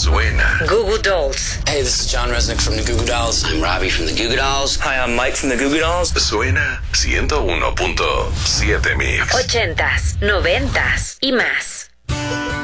Suena. Goo Goo Dolls. Hey, this is John Resnick from the Goo Goo Dolls. I'm Robbie from the Goo Goo Dolls. Hi, I'm Mike from the Goo Goo Dolls. Suena 101.7 Mix. 80s, 90s y más.